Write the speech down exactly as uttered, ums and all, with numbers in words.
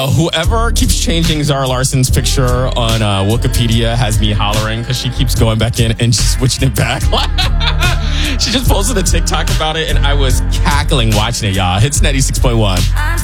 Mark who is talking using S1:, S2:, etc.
S1: Uh, whoever keeps changing Zara Larson's picture on uh, Wikipedia has me hollering because she keeps going back in and switching it back. She just posted a TikTok about it, and I was cackling watching it, y'all. Hits ninety-six point one.